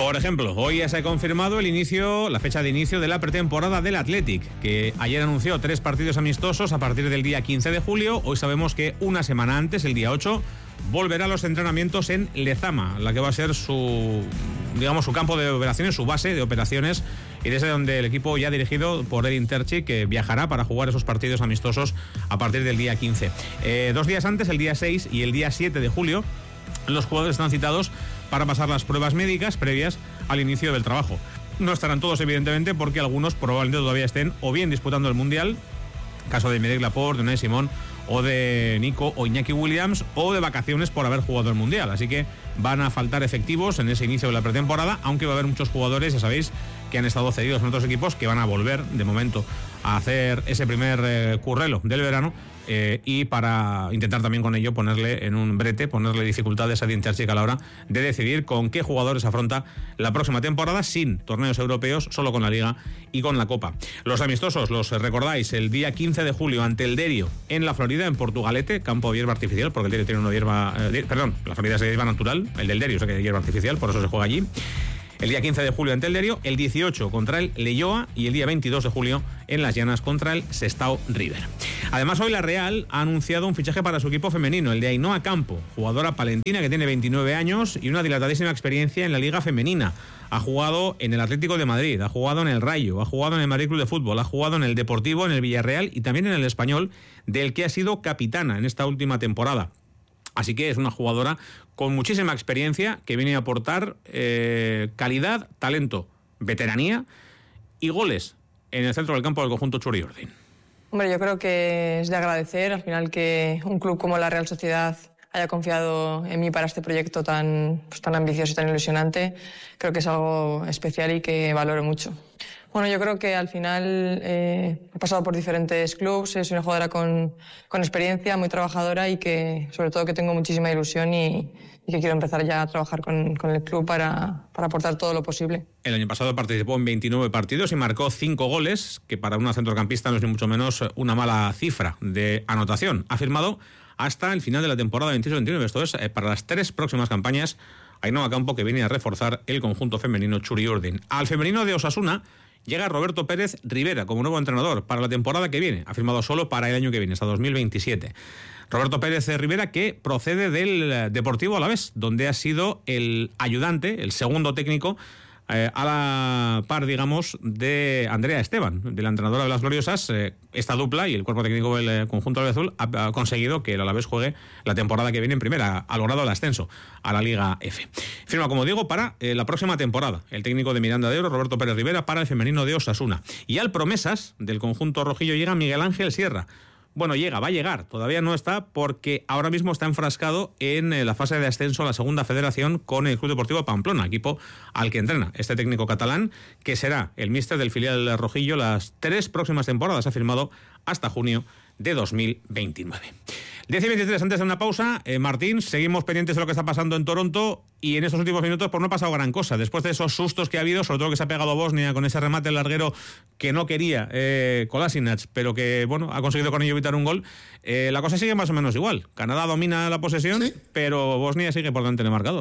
Por ejemplo, hoy ya se ha confirmado la fecha de inicio de la pretemporada del Athletic, que ayer anunció 3 partidos amistosos a partir del día 15 de julio. Hoy sabemos que una semana antes, el día 8, volverá a los entrenamientos en Lezama, la que va a ser su campo de operaciones, su base de operaciones, y desde donde el equipo ya dirigido por Edin Terzic, que viajará para jugar esos partidos amistosos a partir del día 15. 2 días antes, el día 6 y el día 7 de julio, los jugadores están citados para pasar las pruebas médicas previas al inicio del trabajo. No estarán todos, evidentemente, porque algunos probablemente todavía estén o bien disputando el Mundial, caso de Médec Laporte, de Unai Simón, o de Nico o Iñaki Williams, o de vacaciones por haber jugado el Mundial. Así que van a faltar efectivos en ese inicio de la pretemporada, aunque va a haber muchos jugadores, ya sabéis, que han estado cedidos en otros equipos, que van a volver, de momento, a hacer ese primer currelo del verano, y para intentar también con ello ponerle en un brete, ponerle dificultades a Edin Terzic a la hora de decidir con qué jugadores afronta la próxima temporada, sin torneos europeos, solo con la Liga y con la Copa. Los amistosos, los recordáis, el día 15 de julio ante el Derio en la Florida, en Portugalete, campo de hierba artificial, porque el Derio tiene una hierba, la Florida es de hierba natural, el del Derio es de hierba artificial, por eso se juega allí. El día 15 de julio ante el Derio, el 18 contra el Leioa y el día 22 de julio en Las Llanas contra el Sestao River. Además, hoy la Real ha anunciado un fichaje para su equipo femenino, el de Ainhoa Campo, jugadora palentina que tiene 29 años y una dilatadísima experiencia en la Liga Femenina. Ha jugado en el Atlético de Madrid, ha jugado en el Rayo, ha jugado en el Madrid Club de Fútbol, ha jugado en el Deportivo, en el Villarreal y también en el Español, del que ha sido capitana en esta última temporada. Así que es una jugadora con muchísima experiencia que viene a aportar calidad, talento, veteranía y goles en el centro del campo del conjunto Txuri Urdin. Hombre, yo creo que es de agradecer al final que un club como la Real Sociedad haya confiado en mí para este proyecto tan ambicioso y tan ilusionante. Creo que es algo especial y que valoro mucho. Bueno, yo creo que al final he pasado por diferentes clubes, soy una jugadora con experiencia, muy trabajadora y que sobre todo que tengo muchísima ilusión y que quiero empezar ya a trabajar con el club para aportar todo lo posible. El año pasado participó en 29 partidos y marcó 5 goles, que para una centrocampista no es ni mucho menos una mala cifra de anotación. Ha firmado hasta el final de la temporada 28-29, esto es para las 3 próximas campañas. Ainhoa Campo, que viene a reforzar el conjunto femenino Txuri Urdin. Al femenino de Osasuna llega Roberto Pérez Rivera como nuevo entrenador para la temporada que viene. Ha firmado solo para el año que viene, hasta 2027. Roberto Pérez Rivera, que procede del Deportivo Alavés, donde ha sido el ayudante, el segundo técnico, a la par, digamos, de Andrea Esteban, de la entrenadora de las Gloriosas. Esta dupla y el cuerpo técnico del conjunto azul ha conseguido que el Alavés juegue la temporada que viene en primera, ha logrado el ascenso a la Liga F. Firma, como digo, para la próxima temporada el técnico de Miranda de Ebro, Roberto Pérez Rivera, para el femenino de Osasuna. Y al promesas del conjunto rojillo llega Miguel Ángel Sierra. Bueno, va a llegar, todavía no está, porque ahora mismo está enfrascado en la fase de ascenso a la segunda federación con el Club Deportivo Pamplona, equipo al que entrena este técnico catalán, que será el míster del filial rojillo las 3 próximas temporadas. Ha firmado hasta junio de 2029. 10:23, antes de una pausa, Martín, seguimos pendientes de lo que está pasando en Toronto y en estos últimos minutos pues no ha pasado gran cosa. Después de esos sustos que ha habido, sobre todo que se ha pegado Bosnia con ese remate larguero que no quería Kolasinac, pero que bueno, ha conseguido con ello evitar un gol, la cosa sigue más o menos igual. Canadá domina la posesión, sí, pero Bosnia sigue por delante en el marcador.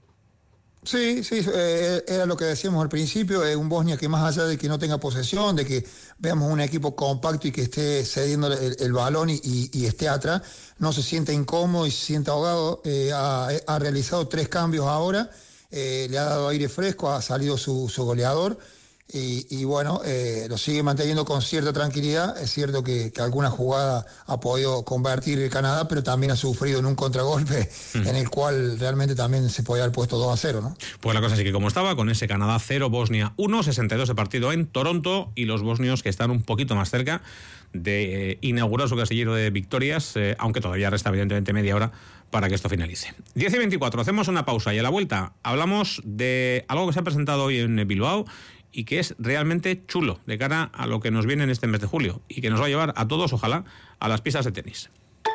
Sí, era lo que decíamos al principio, un Bosnia que más allá de que no tenga posesión, de que veamos un equipo compacto y que esté cediendo el balón y esté atrás, no se siente incómodo y se siente ahogado. Ha realizado 3 cambios ahora, le ha dado aire fresco, ha salido su goleador y bueno, lo sigue manteniendo con cierta tranquilidad. Es cierto que alguna jugada ha podido convertir el Canadá, pero también ha sufrido en un contragolpe en el cual realmente también se podía haber puesto 2-0, ¿no? Pues la cosa sí que como estaba, con ese Canadá 0, Bosnia 1, 62 de partido en Toronto, y los bosnios que están un poquito más cerca de inaugurar su casillero de victorias, aunque todavía resta evidentemente media hora para que esto finalice. 10:24, hacemos una pausa y a la vuelta hablamos de algo que se ha presentado hoy en Bilbao y que es realmente chulo de cara a lo que nos viene en este mes de julio y que nos va a llevar a todos, ojalá, a las pistas de tenis.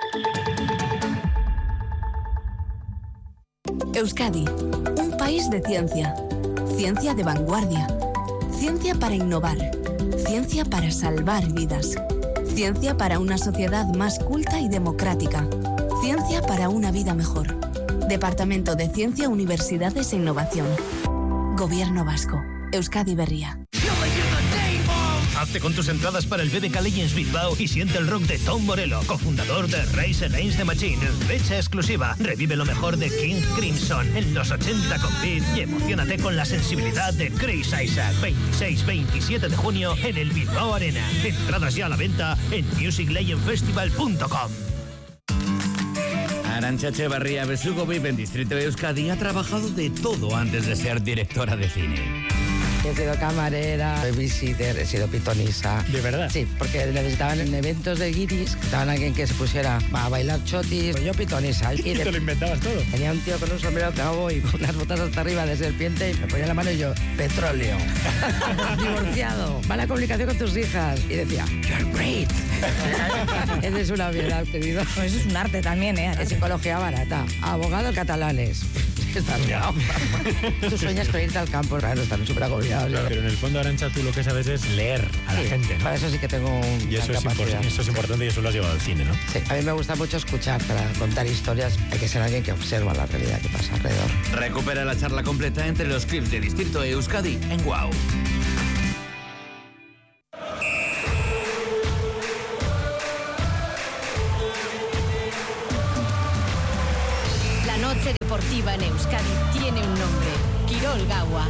Euskadi, un país de ciencia. Ciencia de vanguardia. Ciencia para innovar. Ciencia para salvar vidas. Ciencia para una sociedad más culta y democrática. Ciencia para una vida mejor. Departamento de Ciencia, Universidades e Innovación. Gobierno vasco. Euskadi Berria. Hazte con tus entradas para el BBK Legends Bilbao y siente el rock de Tom Morello, cofundador de Rage Against the Machine. Fecha exclusiva. Revive lo mejor de King Crimson en los 80 con Beat y emocionate con la sensibilidad de Chris Isaac. 26-27 de junio en el Bilbao Arena. Entradas ya a la venta en musiclegendfestival.com. Arantxa Echevarría Besugo vive en Distrito de Euskadi. Ha trabajado de todo antes de ser directora de cine. He sido camarera, babysitter, he sido pitonisa. ¿De verdad? Sí, porque necesitaban en eventos de guiris, necesitaban alguien que se pusiera a bailar chotis. Pues yo pitonisa. ¿Y te lo inventabas todo? Tenía un tío con un sombrero cabo y con unas botas hasta arriba de serpiente y me ponía la mano y yo, petróleo. Divorciado. Mala comunicación con tus hijas. Y decía, you're great. Esa es una verdad, querido. Pues eso es un arte también, ¿eh? Es psicología barata. Abogados catalanes. Estás Tú sueñas con irte al campo, claro, están súper agobiados. Claro, pero en el fondo, Arantxa, tú lo que sabes es leer a la gente, ¿no? Para eso sí que tengo y eso es importante y eso lo has llevado al cine, ¿no? Sí, a mí me gusta mucho escuchar. Para contar historias hay que ser alguien que observa la realidad que pasa alrededor. Recupera la charla completa entre los clips de Distrito de Euskadi en WOW. La noche deportiva en Euskadi tiene un nombre: Kirol Gaua.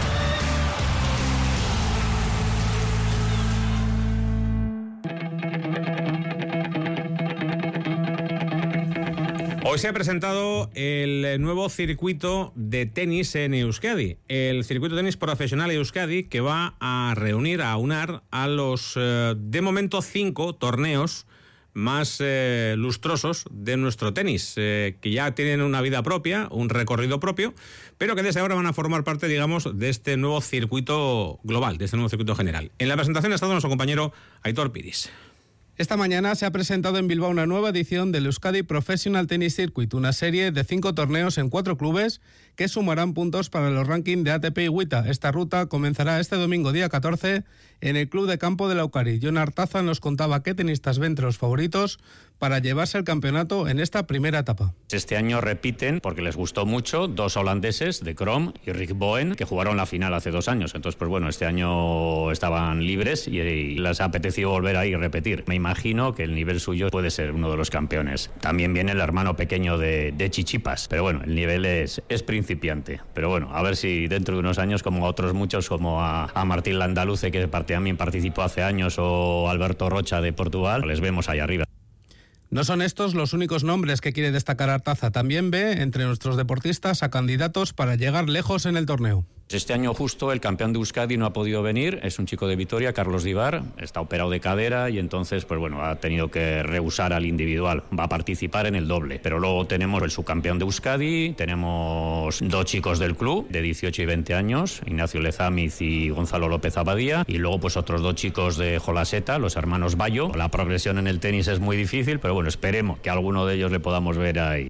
Hoy se ha presentado el nuevo circuito de tenis en Euskadi, el circuito de tenis profesional Euskadi, que va a reunir, a aunar a los, de momento, 5 torneos más lustrosos de nuestro tenis, que ya tienen una vida propia, un recorrido propio, pero que desde ahora van a formar parte, digamos, de este nuevo circuito global, de este nuevo circuito general. En la presentación ha estado nuestro compañero Aitor Piris. Esta mañana se ha presentado en Bilbao una nueva edición del Euskadi Professional Tennis Circuit, una serie de 5 torneos en 4 clubes que sumarán puntos para los rankings de ATP y WTA. Esta ruta comenzará este domingo día 14 en el Club de Campo de Laucari. Jon Artaza nos contaba qué tenistas ven entre los favoritos para llevarse el campeonato en esta primera etapa. Este año repiten, porque les gustó mucho, 2 holandeses, de Krom y Rick Bowen, que jugaron la final hace 2 años. Entonces, pues bueno, este año estaban libres y les ha apetecido volver ahí y repetir. Me imagino que el nivel suyo puede ser uno de los campeones. También viene el hermano pequeño de Chichipas, pero bueno, el nivel es principiante. Pero bueno, a ver si dentro de unos años, como a otros muchos, como a Martín Landaluce, que también participó hace años, o Alberto Rocha de Portugal, les vemos ahí arriba. No son estos los únicos nombres que quiere destacar Artaza. También ve entre nuestros deportistas a candidatos para llegar lejos en el torneo. Este año justo el campeón de Euskadi no ha podido venir, es un chico de Vitoria, Carlos Divar, está operado de cadera y entonces pues bueno, ha tenido que rehusar al individual, va a participar en el doble. Pero luego tenemos el subcampeón de Euskadi, tenemos 2 chicos del club de 18 y 20 años, Ignacio Lezamiz y Gonzalo López Abadía, y luego pues otros 2 chicos de Jolaseta, los hermanos Bayo. La progresión en el tenis es muy difícil, pero bueno, esperemos que a alguno de ellos le podamos ver ahí.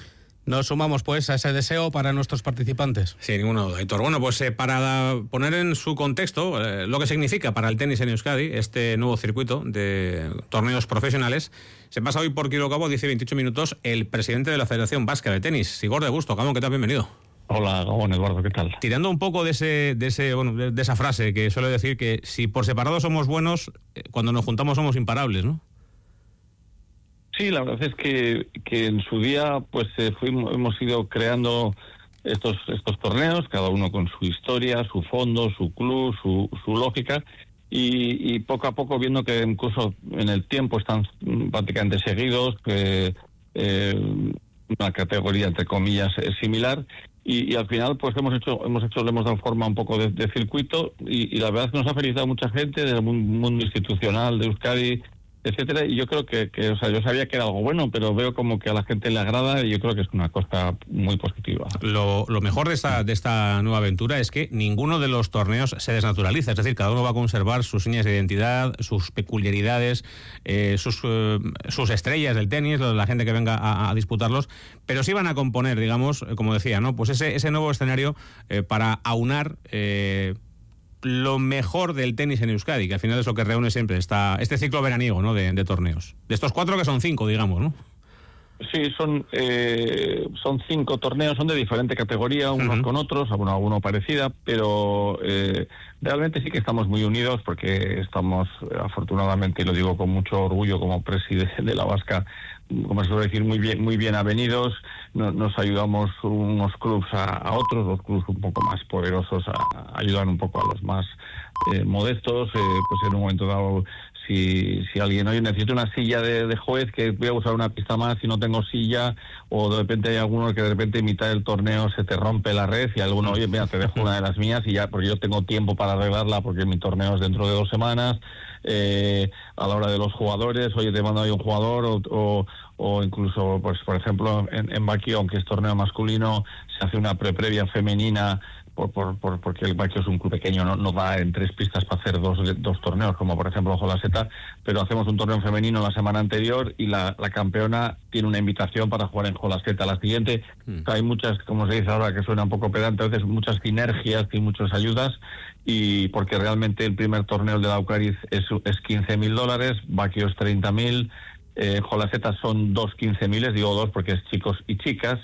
Nos sumamos pues a ese deseo para nuestros participantes. Sin ninguna duda, Aitor. Bueno, pues para poner en su contexto lo que significa para el tenis en Euskadi este nuevo circuito de torneos profesionales, se pasa hoy por Kirol Gaua, 10-28 minutos, el presidente de la Federación Vasca de Tenis, Sigor de Busto. Gabón, ¿qué tal? Bienvenido. Hola, Gabón, Eduardo, ¿qué tal? Tirando un poco de esa frase que suele decir que si por separado somos buenos, cuando nos juntamos somos imparables, ¿no? Sí, la verdad es que en su día pues hemos ido creando estos torneos, cada uno con su historia, su fondo, su club, su lógica, y poco a poco viendo que incluso en el tiempo están prácticamente seguidos, una categoría entre comillas similar, y al final pues le hemos dado forma un poco de circuito, y la verdad es que nos ha felicitado mucha gente del mundo institucional de Euskadi, etcétera, y yo creo que yo sabía que era algo bueno, pero veo como que a la gente le agrada y yo creo que es una cosa muy positiva. Lo mejor de esta nueva aventura es que ninguno de los torneos se desnaturaliza, es decir, cada uno va a conservar sus señas de identidad, sus peculiaridades, sus estrellas del tenis, la gente que venga a disputarlos, pero sí van a componer, digamos, como decía, ¿no? Pues ese nuevo escenario para aunar lo mejor del tenis en Euskadi, que al final es lo que reúne siempre este ciclo veraniego, ¿no, de torneos. De estos 4 que son 5, digamos, ¿no? Sí, son 5 torneos, son de diferente categoría, unos con otros, alguno parecida, pero realmente sí que estamos muy unidos porque estamos, afortunadamente, y lo digo con mucho orgullo como presidente de la Vasca, como se suele decir, muy bien avenidos. Nos ayudamos unos clubs a otros, los clubs un poco más poderosos ayudan un poco a los más modestos, pues en un momento dado, si alguien, oye, necesito una silla de juez, que voy a usar una pista más y no tengo silla, o de repente hay alguno que de repente en mitad del torneo se te rompe la red y alguno, oye, mira, te dejo una de las mías y ya, porque yo tengo tiempo para arreglarla porque mi torneo es dentro de 2 semanas. A la hora de los jugadores, oye, te mando ahí un jugador, o incluso, pues por ejemplo, en Baquio, aunque es torneo masculino, se hace una previa femenina, porque el Baquio es un club pequeño, no da en 3 pistas para hacer dos torneos, como por ejemplo Jolaseta, pero hacemos un torneo femenino la semana anterior y la campeona tiene una invitación para jugar en Jolaseta la siguiente. Hay muchas, como se dice ahora, que suena un poco pedante, a veces muchas sinergias y muchas ayudas, y porque realmente el primer torneo de Laucariz es $15,000, Baquio es 30.000, Jolaseta son 2 15.000, digo 2 porque es chicos y chicas,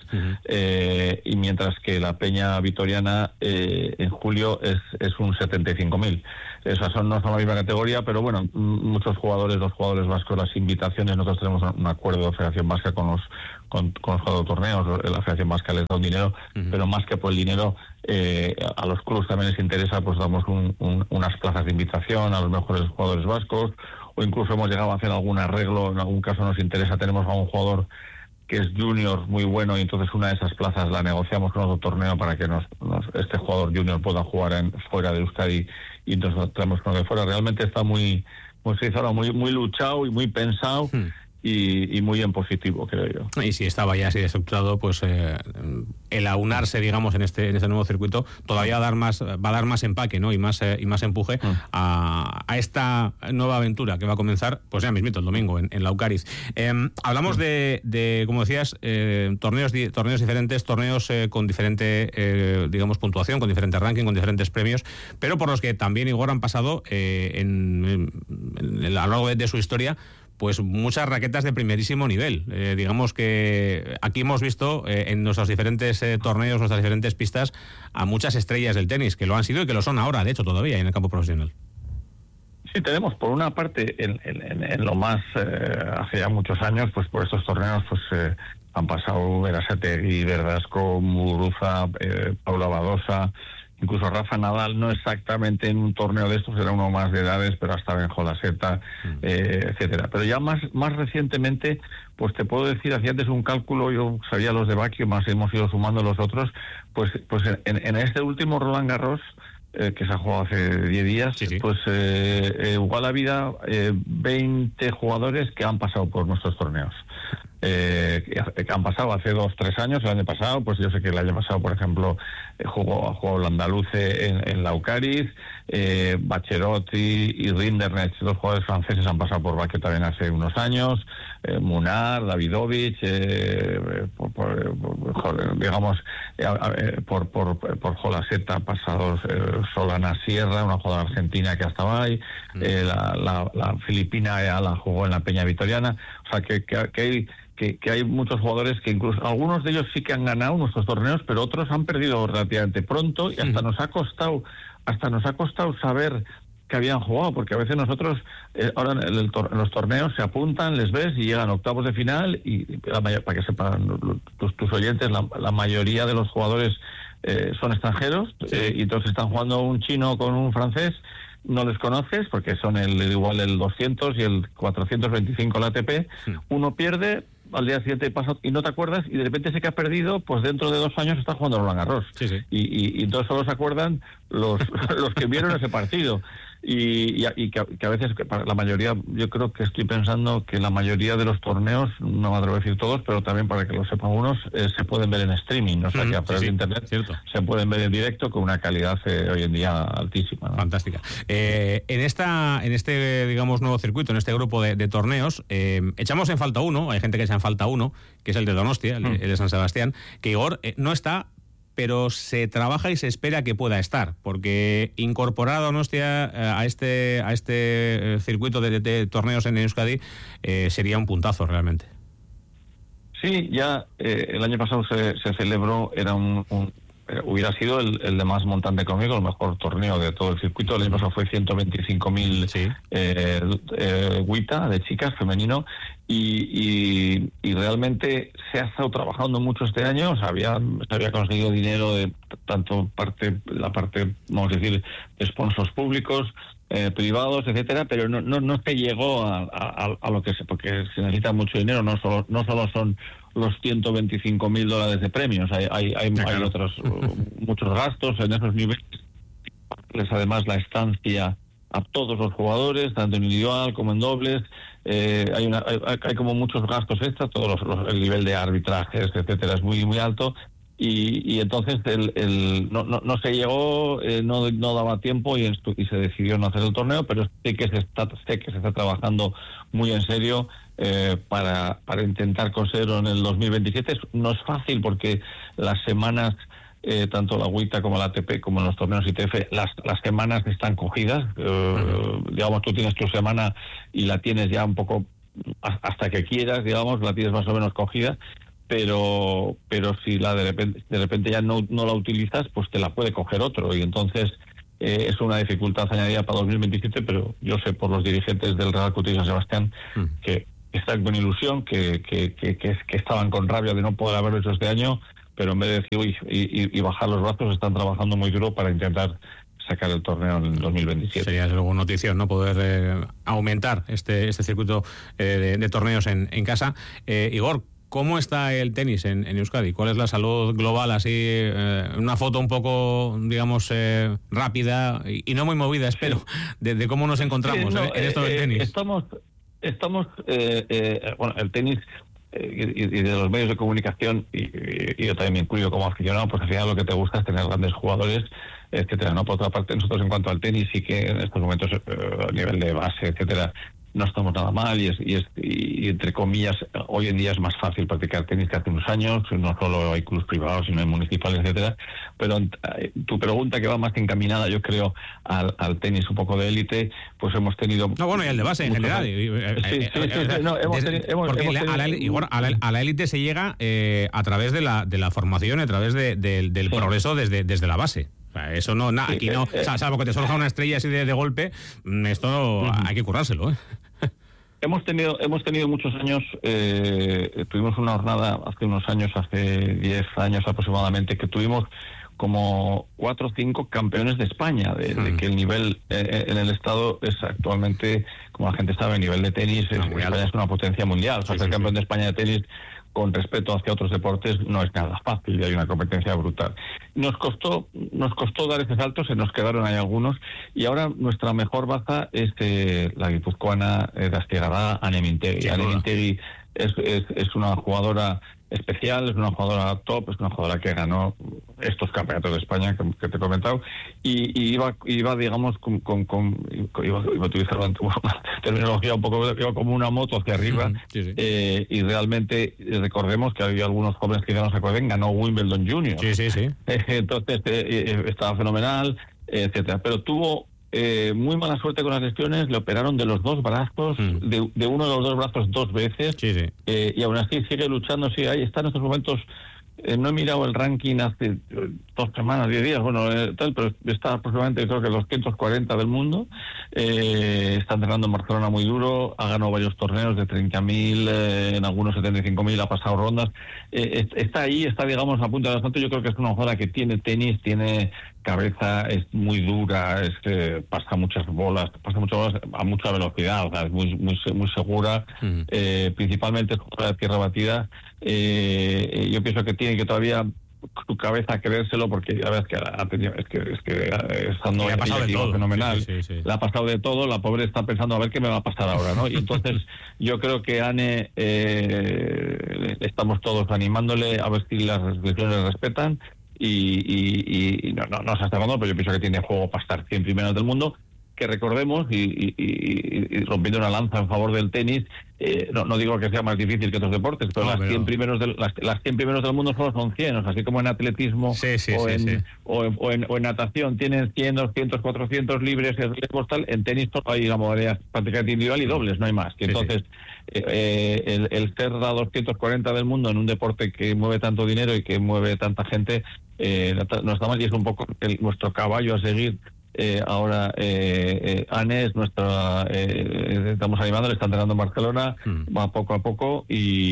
y mientras que la Peña Vitoriana en julio es un 75.000. Esas no son la misma categoría, pero bueno, los jugadores vascos, las invitaciones, nosotros tenemos un acuerdo de Federación Vasca con los jugadores de torneos, la Federación Vasca les da un dinero, pero más que por el dinero, a los clubes también les interesa, pues damos unas plazas de invitación a los mejores jugadores vascos, o incluso hemos llegado a hacer algún arreglo, en algún caso nos interesa, tenemos a un jugador que es junior muy bueno y entonces una de esas plazas la negociamos con otro torneo para que este jugador junior pueda jugar fuera de Euskadi y entonces lo traemos con de fuera. Realmente está muy luchado y muy pensado. Y muy en positivo, creo yo. Y si estaba ya así estructurado, pues el aunarse, digamos, en este nuevo circuito todavía va a dar más empaque, ¿no? y más empuje a esta nueva aventura que va a comenzar, pues ya mismito, el domingo en Laucariz. Hablamos de, como decías, torneos diferentes, torneos con diferente, digamos, puntuación, con diferente ranking, con diferentes premios, pero por los que también Igor han pasado a lo largo de su historia, pues muchas raquetas de primerísimo nivel. Digamos que aquí hemos visto en nuestros diferentes torneos, nuestras diferentes pistas, a muchas estrellas del tenis, que lo han sido y que lo son ahora, de hecho, todavía en el campo profesional. Sí, tenemos por una parte en lo más, hace ya muchos años, pues por estos torneos pues han pasado Berasategui, Verdasco, Muguruza, Paula Badosa, incluso Rafa Nadal, no exactamente en un torneo de estos, era uno más de edades, pero hasta en Jolaseta, etcétera. Pero ya más recientemente, pues te puedo decir, hacía antes un cálculo, yo sabía los de Baquio, más hemos ido sumando los otros, pues en este último Roland Garros, que se ha jugado hace 10 días, pues igual ha habido 20 jugadores que han pasado por nuestros torneos. Que han pasado hace 2-3 años, el año pasado, pues yo sé que el año pasado, por ejemplo, jugó el Andaluce en Laucariz, Bacherotti y Rinderknecht, 2 jugadores franceses han pasado por Baquio también hace unos años, Munar, Davidovich, por Jolaseta pasados Solana Sierra, una jugadora argentina que estaba ahí, la filipina Ayala jugó en la Peña Vitoriana, o sea que hay muchos jugadores que incluso algunos de ellos sí que han ganado nuestros torneos, pero otros han perdido relativamente pronto y hasta nos ha costado saber que habían jugado, porque a veces nosotros ahora en los torneos se apuntan, les ves y llegan octavos de final y para que sepan tus oyentes, la mayoría de los jugadores son extranjeros, y entonces están jugando un chino con un francés, no les conoces porque son igual el 200 y el 425 la ATP, uno pierde, al día siguiente pasa y no te acuerdas y de repente sé que has perdido, pues dentro de 2 años está jugando Roland Garros. Y entonces solo se acuerdan los que vieron ese partido. Y que a veces, para la mayoría, yo creo que estoy pensando que la mayoría de los torneos, no me atrevo a decir todos, pero también para que lo sepan unos, se pueden ver en streaming, o sea que a través de internet se pueden ver en directo con una calidad hoy en día altísima, ¿no? Fantástica. En este, digamos, nuevo circuito, en este grupo de torneos, echamos en falta uno, hay gente que echa en falta uno, que es el de Donostia, el de San Sebastián, que Igor no está, pero se trabaja y se espera que pueda estar, porque incorporar a Donostia a este circuito de torneos en Euskadi sería un puntazo realmente. Sí, ya el año pasado se celebró, hubiera sido el de más montante económico, el mejor torneo de todo el circuito. El año pasado fue 125.000 WTA de chicas, femenino, y realmente se ha estado trabajando mucho este año. Se había conseguido dinero de tanto la parte, vamos a decir, de sponsors públicos, privados, etcétera, pero no se llegó a lo que porque se necesita mucho dinero. No solo son los $125.000 de premios, hay otros muchos gastos en esos niveles. Además, la estancia a todos los jugadores, tanto en individual como en dobles, hay como muchos gastos extras, el nivel de arbitrajes, etcétera, es muy muy alto. Y entonces no se llegó, no daba tiempo y se decidió no hacer el torneo, pero sé que se está trabajando muy en serio para intentar conseguirlo en el 2027. No es fácil porque las semanas, tanto la WTA como la ATP como en los torneos ITF, las semanas están cogidas. Digamos, tú tienes tu semana y la tienes ya un poco hasta que quieras, digamos, la tienes más o menos cogida. Pero si de repente ya no la utilizas, pues te la puede coger otro, y entonces es una dificultad añadida para 2027, pero yo sé por los dirigentes del Real Club San Sebastián que están con ilusión, que estaban con rabia de no poder haberlo hecho este año, pero en vez de decir y bajar los brazos, están trabajando muy duro para intentar sacar el torneo en el 2027. Sería luego notición, ¿no? Poder aumentar este circuito de torneos en casa. Igor, ¿cómo está el tenis en Euskadi? ¿Cuál es la salud global? Así, una foto un poco, digamos, rápida y no muy movida, espero, de cómo nos encontramos en esto del tenis. Estamos bueno, el tenis y de los medios de comunicación, y yo también me incluyo como aficionado, pues al final lo que te gusta es tener grandes jugadores, etcétera, ¿no? Por otra parte, nosotros en cuanto al tenis sí que en estos momentos a nivel de base, etcétera, no estamos nada mal y entre comillas hoy en día es más fácil practicar tenis que hace unos años. No solo hay clubes privados, sino hay municipales, etcétera. Pero tu pregunta, que va más encaminada, yo creo, al tenis un poco de élite, pues hemos tenido... No, bueno, y al de base en general. Porque a la élite se llega a través de la formación, a través del progreso desde la base. Eso no, aquí no, salvo que te surja una estrella así de golpe, esto hay que currárselo, ¿eh? Hemos tenido muchos años, tuvimos una jornada hace unos años, hace 10 años aproximadamente, que tuvimos como 4 o 5 campeones de España, de que el nivel en el estado es actualmente, como la gente sabe, el nivel de tenis, España es una potencia mundial. O sea, ser campeón de España de tenis con respeto hacia otros deportes no es nada fácil, y hay una competencia brutal. Nos costó dar ese salto, se nos quedaron ahí algunos, y ahora nuestra mejor baza es la guipuzcoana de Astigarraga, Ane Mintegi. Ane Mintegi es una jugadora especial, es una jugadora top, es una jugadora que ganó estos campeonatos de España que te he comentado, y iba digamos, iba a utilizar una terminología un poco, iba como una moto hacia arriba, y realmente recordemos que había algunos jóvenes que ya no se acuerden, ganó Wimbledon Junior. Entonces estaba fenomenal, etcétera, pero tuvo muy mala suerte con las lesiones, le operaron de los 2 brazos, de uno de los 2 brazos 2 veces, y aún así sigue luchando, ahí está en estos momentos. No he mirado el ranking hace 2 semanas, 10 días, pero está aproximadamente, creo que 240 del mundo. Está entrenando en Barcelona muy duro, ha ganado varios torneos de 30.000, en algunos 75.000, ha pasado rondas. Está ahí, está, digamos, a punto de asalto. Yo creo que es una jugadora que tiene tenis, tiene cabeza, es muy dura, pasa muchas bolas a mucha velocidad, o sea, es muy segura, principalmente es jugadora de tierra batida. Yo pienso que tiene que todavía su cabeza creérselo, porque ya ves que ha tenido, es que estando ha pasado de todo, fenomenal, le ha pasado de todo, la pobre está pensando a ver qué me va a pasar ahora, ¿no? Y entonces yo creo que Ane, estamos todos animándole a ver si las restricciones le respetan, y no se está dando, pero yo pienso que tiene juego para estar 100 primeros del mundo. que recordemos, y rompiendo una lanza en favor del tenis, no digo que sea más difícil que otros deportes, pero las 100 primeros del mundo solo son 100, o sea, así como en atletismo o en natación tienen 100, 200, 400 libres, en tenis hay la modalidad prácticamente individual y dobles, no hay más. Y entonces, el ser la 240 del mundo en un deporte que mueve tanto dinero y que mueve tanta gente, no está mal, y es un poco nuestro caballo a seguir. Ahora Anne es nuestra, estamos animando, le está entrenando en Barcelona, va poco a poco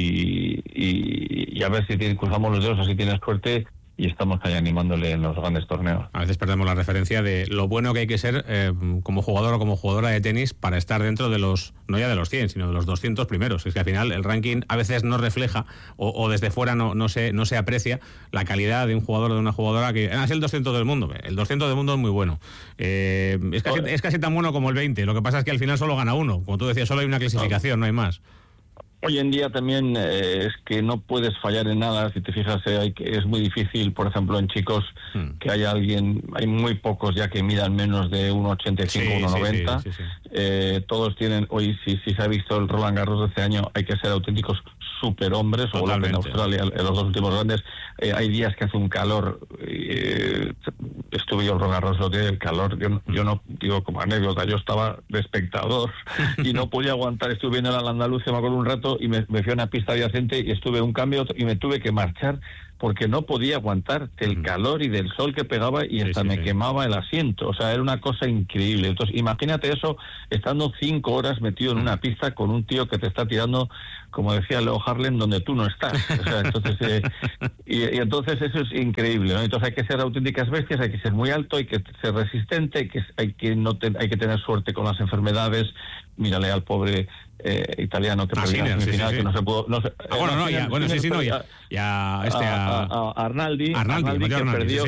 y a ver si cruzamos los dedos o si tiene suerte y estamos ahí animándole en los grandes torneos. A veces perdemos la referencia de lo bueno que hay que ser como jugador o como jugadora de tenis para estar dentro de los, no ya de los 100, sino de los 200 primeros. Es que al final el ranking a veces no refleja o desde fuera no se aprecia la calidad de un jugador o de una jugadora que es el 200 del mundo. El 200 del mundo es muy bueno. Es casi tan bueno como el 20. Lo que pasa es que al final solo gana uno. Como tú decías, solo hay una clasificación, no hay más. Hoy en día también es que no puedes fallar en nada. Si te fijas, es muy difícil, por ejemplo, en chicos, que hay muy pocos ya que midan menos de 1,85, 1,90. Todos tienen, hoy si se ha visto el Roland Garros de este año, hay que ser auténticos superhombres, o en Australia, en los dos últimos grandes, hay días que hace un calor, estuve yo en Roland Garros, lo que el calor, yo no digo como anécdota, yo estaba de espectador y no podía aguantar, estuve viendo la Andalucía, me acuerdo un rato, y me fui a una pista adyacente y estuve un cambio y me tuve que marchar porque no podía aguantar del calor y del sol que pegaba y hasta me quemaba el asiento. O sea, era una cosa increíble. Entonces, imagínate eso estando 5 horas metido en una pista con un tío que te está tirando, como decía Leo Harlem, donde tú no estás. O sea, entonces, y entonces eso es increíble, ¿no? Entonces hay que ser auténticas bestias, hay que ser muy alto, hay que ser resistente, hay que tener suerte con las enfermedades. Mírale al pobre italiano que perdió en semifinal, que no se pudo... A Arnaldi que perdió,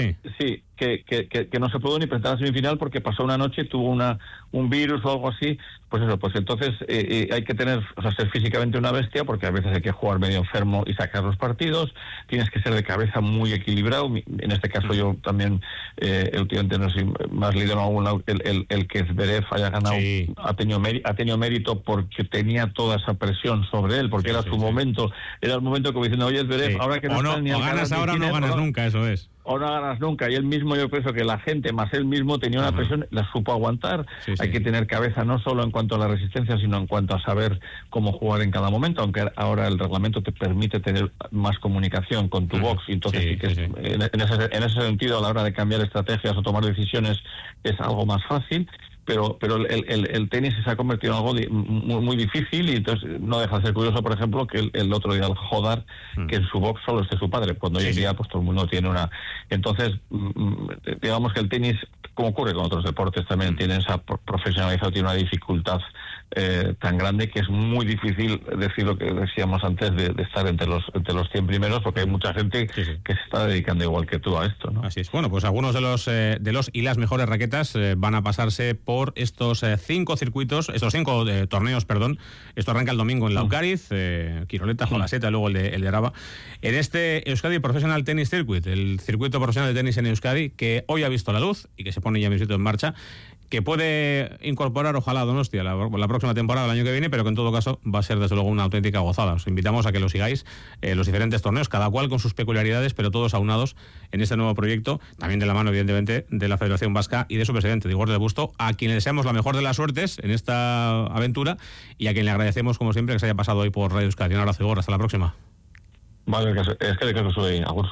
que no se pudo ni presentar a semifinal porque pasó una noche, tuvo un virus o algo así. Pues eso, pues entonces hay que tener, ser físicamente una bestia, porque a veces hay que jugar medio enfermo y sacar los partidos, tienes que ser de cabeza muy equilibrado. En este caso yo también, últimamente no sé, más leído en algún lado, el que Zverev haya ganado, ha tenido mérito porque tenía toda esa presión sobre él, porque era su momento, era el momento como diciendo, oye Zverev, ahora que no estás ni al ganas ahora o no ganas nunca, eso es. O no ganas nunca, y él mismo, yo pienso que la gente más él mismo tenía una presión, la supo aguantar. Hay que tener cabeza no solo en cuanto a la resistencia, sino en cuanto a saber cómo jugar en cada momento, aunque ahora el reglamento te permite tener más comunicación con tu box, y entonces en ese sentido, a la hora de cambiar estrategias o tomar decisiones, es algo más fácil. Pero el tenis se ha convertido en algo muy difícil, y entonces no deja de ser curioso, por ejemplo, que el otro día el Jodar, que en su box solo esté su padre, cuando hoy en día pues todo el mundo tiene una... Entonces, digamos que el tenis, como ocurre con otros deportes, también tiene esa profesionalización, tiene una dificultad tan grande que es muy difícil decir lo que decíamos antes de estar entre los 100 primeros, porque hay mucha gente que se está dedicando igual que tú a esto, ¿no? Así es. Bueno, pues algunos de los y las mejores raquetas van a pasarse por estos 5 circuitos, estos 5 torneos, perdón. Esto arranca el domingo en Laukariz, Quiroleta, Jolaseta, luego el de Araba. En este Euskadi Professional Tennis Circuit, el circuito profesional de tenis en Euskadi, que hoy ha visto la luz y que se pone ya mismo en marcha, que puede incorporar, ojalá, a Donostia la próxima temporada, el año que viene, pero que en todo caso va a ser desde luego una auténtica gozada. Os invitamos a que lo sigáis, los diferentes torneos, cada cual con sus peculiaridades, pero todos aunados en este nuevo proyecto, también de la mano, evidentemente, de la Federación Vasca y de su presidente, Igor del Busto, a quien le deseamos la mejor de las suertes en esta aventura y a quien le agradecemos, como siempre, que se haya pasado hoy por Radio Euskadi. Un abrazo, Igor, hasta la próxima. Vale, es que de caso soy Agur.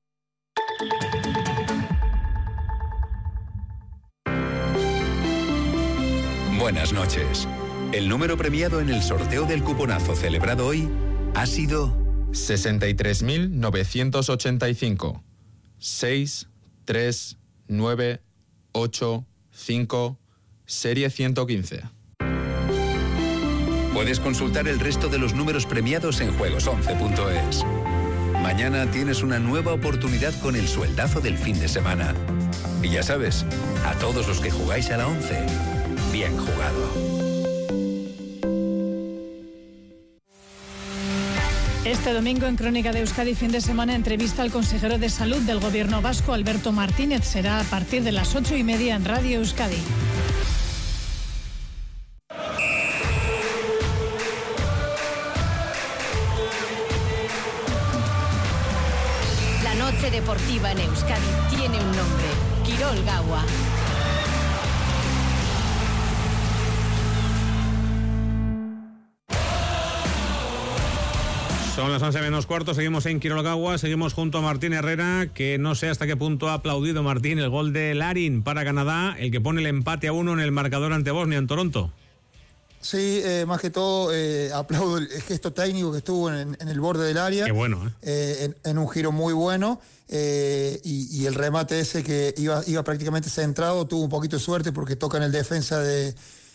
Buenas noches. El número premiado en el sorteo del cuponazo celebrado hoy ha sido 63.985. 63985, serie 115. Puedes consultar el resto de los números premiados en juegos11.es. Mañana tienes una nueva oportunidad con el sueldazo del fin de semana. Y ya sabes, a todos los que jugáis a la 11, bien jugado. Este domingo en Crónica de Euskadi fin de semana entrevista al consejero de Salud del Gobierno vasco, Alberto Martínez. Será a partir de las 8:30 en Radio Euskadi. Quirol Gaua. Son las 11 menos cuarto, seguimos en Quirol Gaua, seguimos junto a Martín Herrera, que no sé hasta qué punto ha aplaudido Martín el gol de Larin para Canadá, el que pone el empate a 1 en el marcador ante Bosnia en Toronto. Sí, más que todo aplaudo el gesto técnico que estuvo en el borde del área. Qué bueno, en un giro muy bueno. Y el remate ese que iba prácticamente centrado, tuvo un poquito de suerte porque toca en el defensa de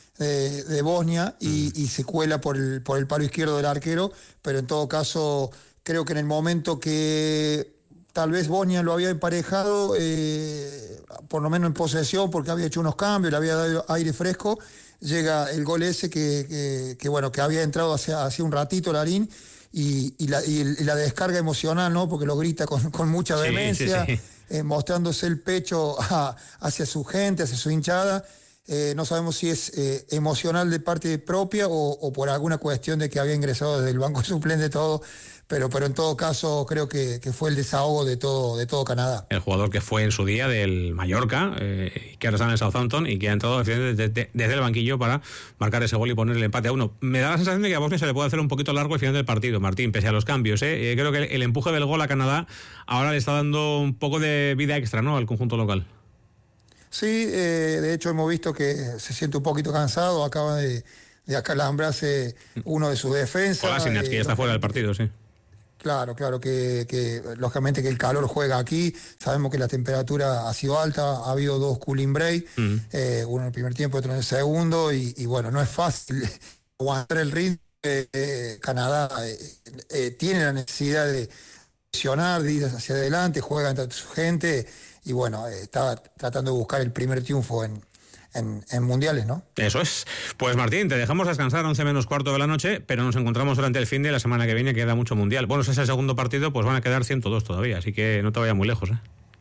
Bosnia y se cuela por el palo izquierdo del arquero, pero en todo caso creo que en el momento que tal vez Bosnia lo había emparejado, por lo menos en posesión, porque había hecho unos cambios, le había dado aire fresco, llega el gol ese que había entrado hace un ratito Larin, y la descarga emocional, ¿no? Porque lo grita con mucha vehemencia, sí. Mostrándose el pecho hacia su gente, hacia su hinchada. No sabemos si es emocional de parte propia o por alguna cuestión de que había ingresado desde el banco suplente todo, pero en todo caso creo que fue el desahogo de todo Canadá. El jugador que fue en su día del Mallorca, que ahora está en el Southampton y que ha entrado desde el banquillo para marcar ese gol y poner el empate a 1. Me da la sensación de que a Bosnia se le puede hacer un poquito largo el final del partido, Martín, pese a los cambios. Creo que el empuje del gol a Canadá ahora le está dando un poco de vida extra, ¿no?, al conjunto local. Sí, de hecho hemos visto que se siente un poquito cansado, acaba de acalambrarse uno de sus defensas. Kolasinac, que ya está fuera del partido, sí. Claro, que lógicamente que el calor juega aquí, sabemos que la temperatura ha sido alta, ha habido 2 cooling break, uno en el primer tiempo, otro en el segundo, y bueno, no es fácil aguantar el ritmo. Canadá tiene la necesidad de presionar, de ir hacia adelante, juega entre su gente, y bueno, está tratando de buscar el primer triunfo en mundiales, ¿no? Eso es. Pues Martín, te dejamos descansar 11 menos cuarto de la noche, pero nos encontramos durante el fin de la semana que viene, que queda mucho mundial. Bueno, si es el segundo partido, pues van a quedar 102 todavía, así que no te vayas muy lejos,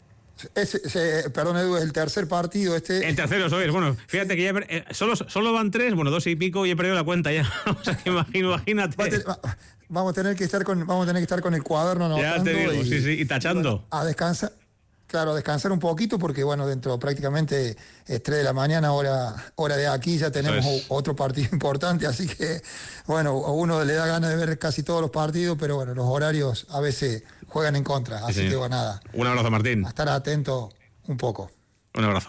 Perdón, Edu, es el tercer partido El tercero, sois. Bueno, fíjate que ya solo van 3, 2 y pico, y he perdido la cuenta ya. O sea, imagínate. Vamos a tener que estar con el cuaderno anotando. Ya te digo, y tachando. Bueno, a descansar. Claro, a descansar un poquito porque, bueno, dentro prácticamente 3 de la mañana, hora de aquí, ya tenemos otro partido importante, así que, bueno, a uno le da ganas de ver casi todos los partidos, pero bueno, los horarios a veces juegan en contra, así que, bueno, nada. Un abrazo, Martín. A estar atento un poco. Un abrazo.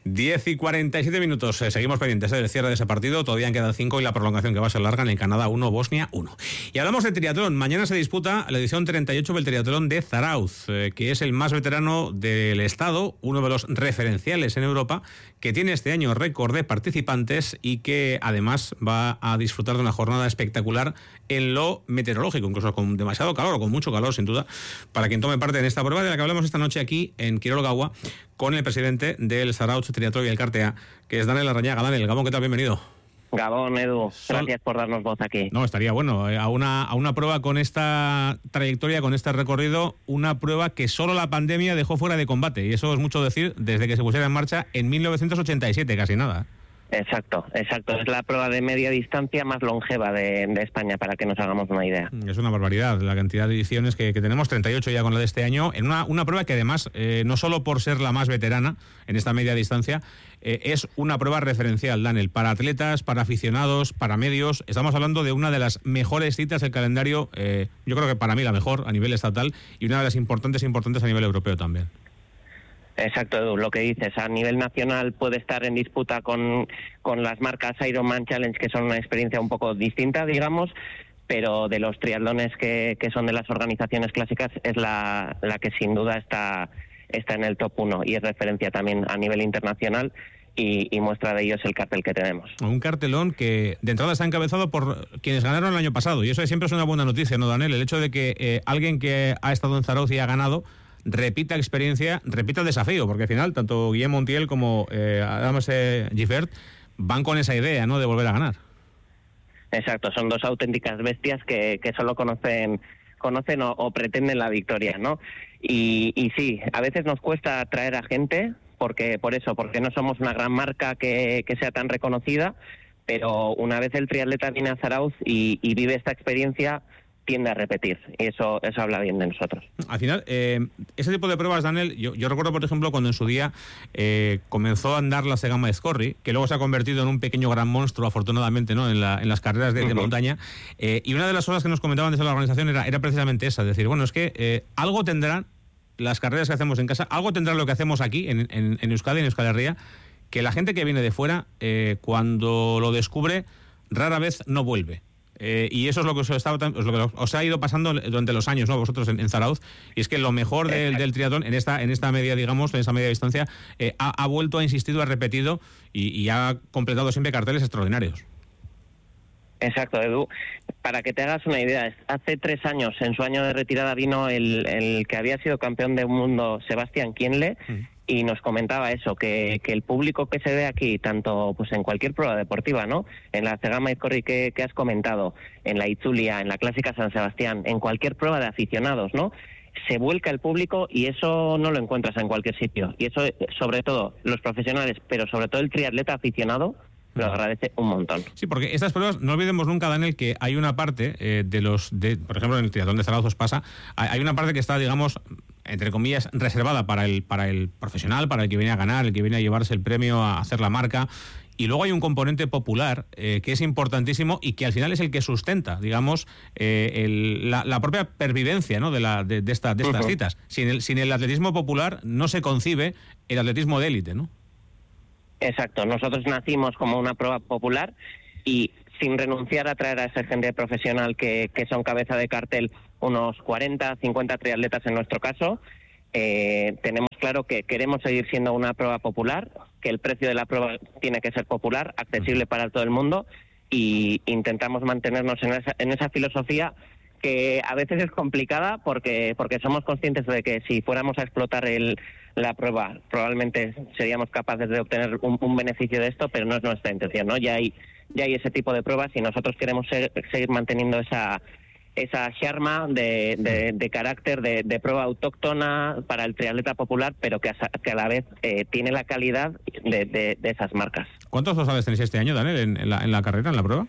10:47. Seguimos pendientes del cierre de ese partido. Todavía han quedado 5 y la prolongación que va a ser larga en el Canadá 1, Bosnia 1. Y hablamos de triatlón. Mañana se disputa la edición 38 del triatlón de Zarauz, que es el más veterano del estado, uno de los referenciales en Europa, que tiene este año récord de participantes y que además va a disfrutar de una jornada espectacular en lo meteorológico, incluso con demasiado calor o con mucho calor, sin duda, para quien tome parte en esta prueba de la que hablamos esta noche aquí en Quirol Gaua con el presidente del Zarauz Triatlón y el Cartea, que es Daniel Larrañaga. Daniel, Gabón, ¿qué tal? Bienvenido. Gabón, Edu, gracias por darnos voz aquí. No, estaría bueno, a una prueba con esta trayectoria, con este recorrido, una prueba que solo la pandemia dejó fuera de combate, y eso es mucho decir desde que se pusiera en marcha en 1987, casi nada. Exacto. Es la prueba de media distancia más longeva de España, para que nos hagamos una idea. Es una barbaridad la cantidad de ediciones que tenemos, 38 ya con la de este año, en una prueba que además, no solo por ser la más veterana en esta media distancia, es una prueba referencial, Daniel, para atletas, para aficionados, para medios. Estamos hablando de una de las mejores citas del calendario, yo creo que para mí la mejor a nivel estatal y una de las importantes a nivel europeo también. Exacto, Edu, lo que dices, a nivel nacional puede estar en disputa con las marcas Ironman Challenge, que son una experiencia un poco distinta, digamos, pero de los triatlones que son de las organizaciones clásicas es la que sin duda está en el top 1 y es referencia también a nivel internacional y muestra de ello es el cartel que tenemos. Un cartelón que de entrada está encabezado por quienes ganaron el año pasado y eso siempre es una buena noticia, ¿no, Daniel? El hecho de que alguien que ha estado en Zarauz y ha ganado repita experiencia, repita el desafío, porque al final tanto Guillem Montiel como Adams Giffert van con esa idea, ¿no?, de volver a ganar. Exacto, son dos auténticas bestias que solo conocen o pretenden la victoria, ¿no? Y sí, a veces nos cuesta atraer a gente, porque no somos una gran marca que sea tan reconocida, pero una vez el triatleta viene a Zarauz y vive esta experiencia, tiende a repetir, y eso habla bien de nosotros. Al final, ese tipo de pruebas, Daniel, yo recuerdo, por ejemplo, cuando en su día comenzó a andar la Segama Escorri, que luego se ha convertido en un pequeño gran monstruo, afortunadamente, ¿no?, en las carreras de montaña, y una de las cosas que nos comentaban desde la organización era precisamente esa, decir, bueno, es que algo tendrán las carreras que hacemos en casa, algo tendrá lo que hacemos aquí en Euskadi, en Euskal Herria, que la gente que viene de fuera, cuando lo descubre, rara vez no vuelve. Y eso es lo que os ha ido pasando durante los años, ¿no?, vosotros en Zarauz, y es que lo mejor del triatlón en esta media, digamos, en esa media distancia, ha vuelto, ha insistido, ha repetido y ha completado siempre carteles extraordinarios. Exacto, Edu. Para que te hagas una idea, hace 3 años, en su año de retirada, vino el que había sido campeón del mundo, Sebastián Kienle, y nos comentaba eso, que el público que se ve aquí, tanto pues en cualquier prueba deportiva, ¿no?, en la Zegama Escorri que has comentado, en la Itzulia, en la Clásica San Sebastián, en cualquier prueba de aficionados, ¿no?, se vuelca el público, y eso no lo encuentras en cualquier sitio. Y eso, sobre todo, los profesionales, pero sobre todo el triatleta aficionado, lo agradece un montón. Sí, porque estas pruebas, no olvidemos nunca, Daniel, que hay una parte por ejemplo, en el triatlón de Zarauz pasa, hay una parte que está, digamos, entre comillas, reservada para el profesional, para el que viene a ganar, el que viene a llevarse el premio, a hacer la marca. Y luego hay un componente popular que es importantísimo y que al final es el que sustenta, digamos, la propia pervivencia, ¿no?, de estas citas. Sin el atletismo popular no se concibe el atletismo de élite, ¿no? Exacto, nosotros nacimos como una prueba popular y sin renunciar a traer a esa gente profesional que son cabeza de cartel, unos 40, 50 triatletas en nuestro caso, tenemos claro que queremos seguir siendo una prueba popular, que el precio de la prueba tiene que ser popular, accesible para todo el mundo, y intentamos mantenernos en esa filosofía que a veces es complicada porque somos conscientes de que si fuéramos a explotar la prueba probablemente seríamos capaces de obtener un beneficio de esto, pero no es nuestra intención, ¿no? Ya hay ese tipo de pruebas y nosotros queremos seguir manteniendo esa charma de carácter de prueba autóctona para el triatleta popular, pero que a la vez tiene la calidad de esas marcas. ¿Cuántos dorsales tenéis este año, Daniel, en la carrera, en la prueba?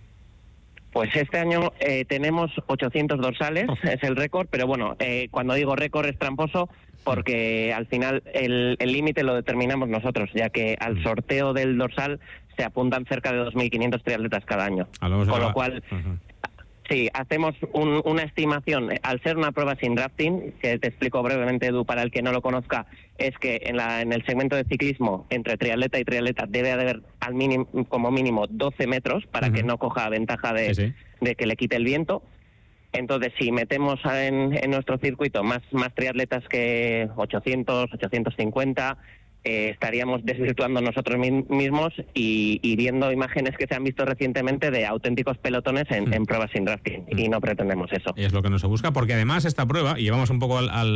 Pues este año tenemos 800 dorsales, es el récord, pero bueno, cuando digo récord es tramposo porque al final el límite lo determinamos nosotros, ya que al sorteo del dorsal se apuntan cerca de 2.500 triatletas cada año. Con lo cual, sí, hacemos una estimación. Al ser una prueba sin drafting, que te explico brevemente, Edu, para el que no lo conozca, es que en el segmento de ciclismo, entre triatleta y triatleta, debe haber como mínimo 12 metros para que no coja ventaja de que le quite el viento. Entonces, si metemos en nuestro circuito más triatletas que 800, 850, estaríamos desvirtuando nosotros mismos y viendo imágenes que se han visto recientemente de auténticos pelotones en pruebas sin drafting, y no pretendemos eso. Es lo que no se busca, porque además esta prueba, y llevamos un poco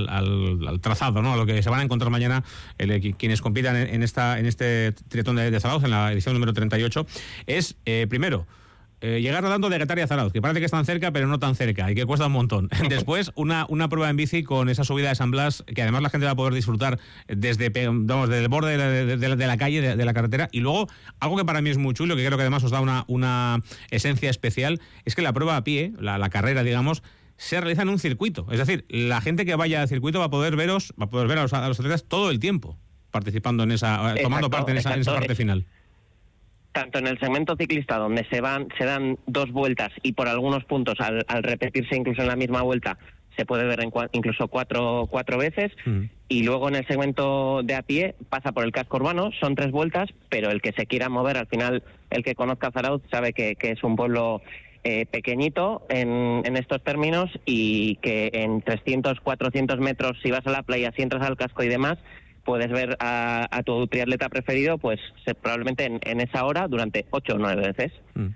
al trazado, ¿no?, a lo que se van a encontrar mañana quienes compitan en este triatlón de Zarauz, en la edición número 38, es, primero, llegar rodando de Getaria a Zarauz, que parece que están cerca, pero no tan cerca, y que cuesta un montón. Después, una prueba en bici con esa subida de San Blas, que además la gente va a poder disfrutar desde el borde de la calle, de la carretera. Y luego, algo que para mí es muy chulo, que creo que además os da una esencia especial, es que la prueba a pie, la carrera, digamos, se realiza en un circuito. Es decir, la gente que vaya al circuito va a poder ver a los atletas todo el tiempo participando tomando parte en esa parte final. Tanto en el segmento ciclista, donde se dan 2 vueltas y por algunos puntos, al repetirse incluso en la misma vuelta, se puede ver incluso cuatro veces. Y luego en el segmento de a pie pasa por el casco urbano, son 3 vueltas, pero el que se quiera mover, al final, el que conozca Zarauz sabe que es un pueblo pequeñito en estos términos, y que en 300, 400 metros, si vas a la playa, si entras al casco y demás, puedes ver a tu triatleta preferido, pues probablemente en esa hora durante 8 o 9 veces.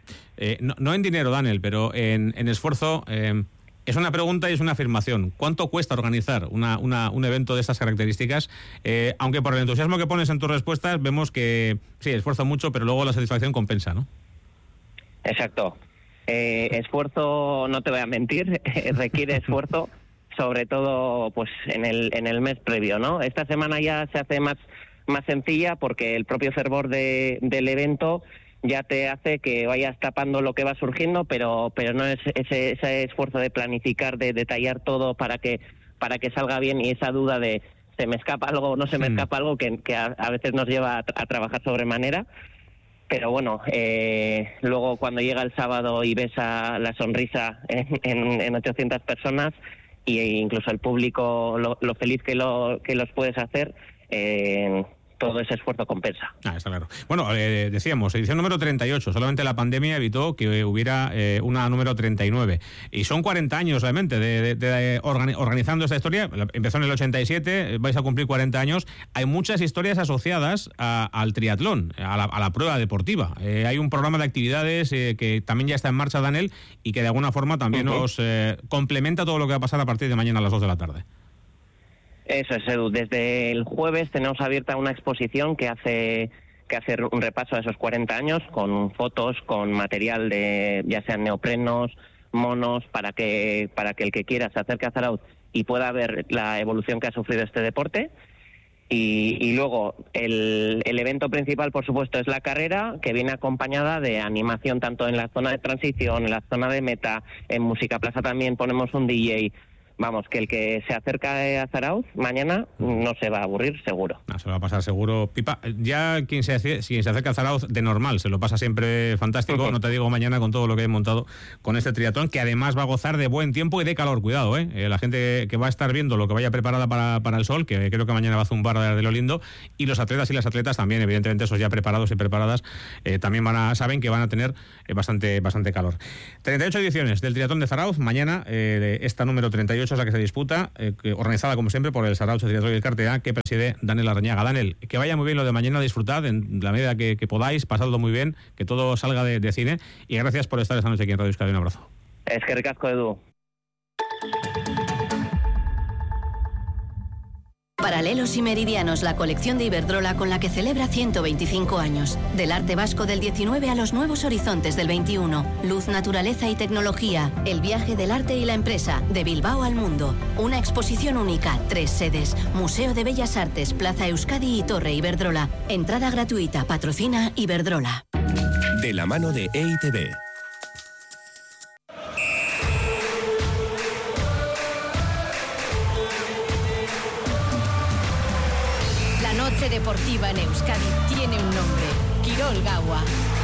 No en dinero, Daniel, pero en esfuerzo. Es una pregunta y es una afirmación. ¿Cuánto cuesta organizar un evento de estas características? Aunque por el entusiasmo que pones en tus respuestas vemos que sí, esfuerzo mucho, pero luego la satisfacción compensa, ¿no? Exacto. Esfuerzo, no te voy a mentir, requiere esfuerzo. Sobre todo pues en el mes previo, ¿no? Esta semana ya se hace más sencilla porque el propio fervor del evento ya te hace que vayas tapando lo que va surgiendo, pero no es ese esfuerzo de planificar, de detallar todo para que salga bien, y esa duda de se me escapa algo o no se me escapa algo, que a veces nos lleva a trabajar sobremanera. Pero bueno, luego cuando llega el sábado y ves la sonrisa en 800 personas, e incluso el público, lo feliz que los puedes hacer, todo ese esfuerzo compensa. Está claro. Bueno, decíamos, edición número 38, solamente la pandemia evitó que hubiera una número 39. Y son 40 años realmente de organizando esta historia. Empezó en el 87, vais a cumplir 40 años. Hay muchas historias asociadas al triatlón, a la prueba deportiva. Hay un programa de actividades que también ya está en marcha, Daniel, y que de alguna forma también nos complementa todo lo que va a pasar a partir de mañana a las 2 de la tarde. Eso es, Edu. Desde el jueves tenemos abierta una exposición que hace un repaso a esos 40 años, con fotos, con material de ya sean neoprenos, monos, para que el que quiera se acerque a Zarautz y pueda ver la evolución que ha sufrido este deporte. Y luego el evento principal, por supuesto, es la carrera, que viene acompañada de animación tanto en la zona de transición, en la zona de meta, en Música Plaza también ponemos un DJ. Vamos, que el que se acerca a Zarautz mañana no se va a aburrir, seguro. No, se lo va a pasar seguro, Pipa. Ya quien se acerca a Zarautz de normal se lo pasa siempre fantástico. No te digo mañana con todo lo que he montado con este triatlón, que además va a gozar de buen tiempo y de calor. Cuidado, la gente que va a estar viendo lo que vaya preparada para el sol, que creo que mañana va a zumbar de lo lindo, y los atletas y las atletas también, evidentemente, esos ya preparados y preparadas, también saben que van a tener bastante calor. 38 ediciones del triatlón de Zarautz. Mañana, esta número 38 es la que se disputa, organizada como siempre por el Zarautz Triatlón y el Cartea, que preside Daniel Larrañaga. Daniel, que vaya muy bien lo de mañana, disfrutad en la medida que podáis, pasadlo muy bien, que todo salga de cine, y gracias por estar esta noche aquí en Radio Euskadi. Un abrazo. Es que ricasco, Edu. Paralelos y Meridianos, la colección de Iberdrola con la que celebra 125 años. Del arte vasco del 19 a los nuevos horizontes del 21. Luz, naturaleza y tecnología. El viaje del arte y la empresa. De Bilbao al mundo. Una exposición única. 3 sedes. Museo de Bellas Artes, Plaza Euskadi y Torre Iberdrola. Entrada gratuita. Patrocina Iberdrola. De la mano de EITB. La noche deportiva en Euskadi tiene un nombre: Kirol Gaua.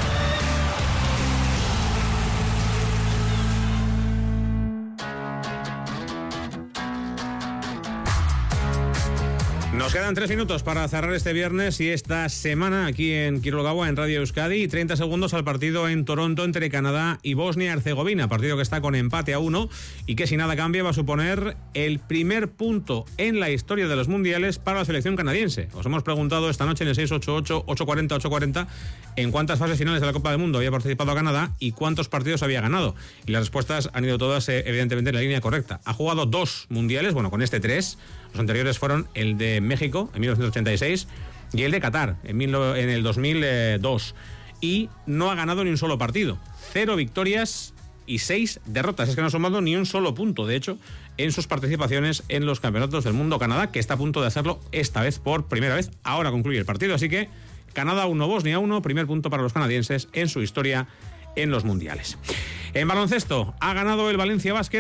Nos quedan 3 minutos para cerrar este viernes y esta semana aquí en Kirol Gaua, en Radio Euskadi, y 30 segundos al partido en Toronto entre Canadá y Bosnia-Herzegovina, partido que está con empate a 1 y que, si nada cambia, va a suponer el primer punto en la historia de los mundiales para la selección canadiense. Os hemos preguntado esta noche en el 688-840-840 en cuántas fases finales de la Copa del Mundo había participado Canadá y cuántos partidos había ganado. Y las respuestas han ido todas, evidentemente, en la línea correcta. Ha jugado 2 mundiales, bueno, con este 3. Los anteriores fueron el de México en 1986 y el de Qatar en el 2002. Y no ha ganado ni un solo partido. 0 victorias y 6 derrotas. Es que no ha sumado ni un solo punto, de hecho, en sus participaciones en los campeonatos del mundo. Canadá, que está a punto de hacerlo esta vez por primera vez. Ahora concluye el partido, así que Canadá 1, Bosnia 1, primer punto para los canadienses en su historia en los mundiales. En baloncesto, ha ganado el Valencia Basket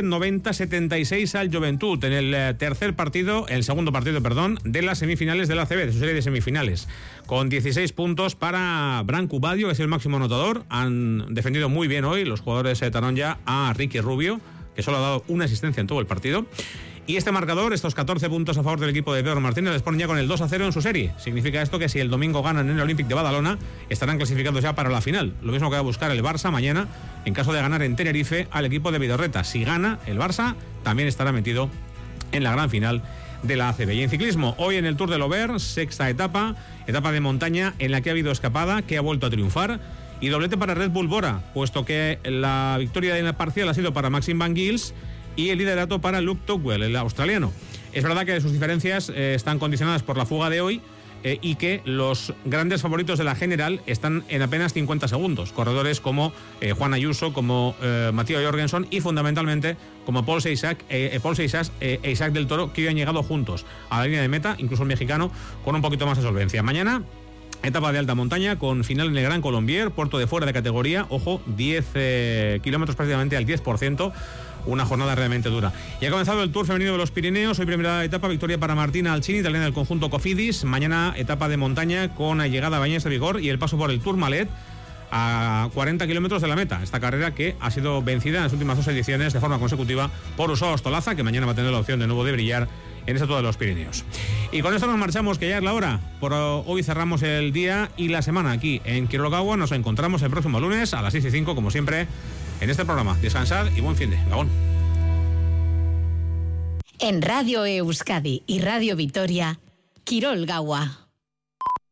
90-76 al Joventut en el segundo partido de las semifinales de la ACB, de su serie de semifinales, con 16 puntos para Branco Badio, que es el máximo anotador. Han defendido muy bien hoy los jugadores Taronja a Ricky Rubio, que solo ha dado una asistencia en todo el partido. Y este marcador, estos 14 puntos a favor del equipo de Pedro Martínez, les ponen ya con el 2-0 en su serie. Significa esto que si el domingo ganan en el Olympic de Badalona, estarán clasificados ya para la final. Lo mismo que va a buscar el Barça mañana, en caso de ganar en Tenerife al equipo de Vidorreta. Si gana el Barça, también estará metido en la gran final de la ACB. Y en ciclismo, hoy en el Tour del Ober, sexta etapa de montaña en la que ha habido escapada, que ha vuelto a triunfar, y doblete para Red Bull Bora, puesto que la victoria en la parcial ha sido para Maxim Van Gils y el liderato para Luke Tocqueville, el australiano. Es verdad que sus diferencias están condicionadas por la fuga de hoy y que los grandes favoritos de la general están en apenas 50 segundos. Corredores como Juan Ayuso, como Matteo Jorgensen y fundamentalmente como Paul Seisac e Isaac del Toro, que hoy han llegado juntos a la línea de meta, incluso el mexicano, con un poquito más de solvencia. Mañana Etapa de alta montaña con final en el Gran Colombier, puerto de fuera de categoría, ojo, 10 kilómetros prácticamente al 10%, una jornada realmente dura. Y ha comenzado el Tour femenino de los Pirineos, hoy primera etapa, victoria para Martina Alcini, italiana del conjunto Cofidis, mañana etapa de montaña con llegada a Bañez de Vigor y el paso por el Tourmalet a 40 kilómetros de la meta. Esta carrera que ha sido vencida en las últimas 2 ediciones de forma consecutiva por Usoa Ostolaza, que mañana va a tener la opción de nuevo de brillar en este Tour de los Pirineos. Y con esto nos marchamos, que ya es la hora. Por hoy cerramos el día y la semana aquí en Quiroga. Nos encontramos el próximo lunes a las 6:05, como siempre, en este programa. Descansad y buen fin de. Gabón. En Radio Euskadi y Radio Vitoria, Quirol Gaua.